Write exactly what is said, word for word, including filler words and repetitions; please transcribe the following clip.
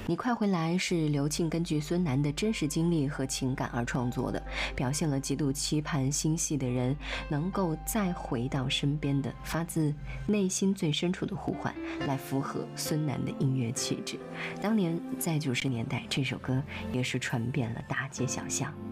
你快回来是刘庆根据孙楠的真实经历和情感而创作的，表现了极度期盼心系的人能够再回到身边的发自内心最深处的呼唤，来符合孙楠的音乐气质。当年在九十年代，这首歌也是传遍了大街小巷。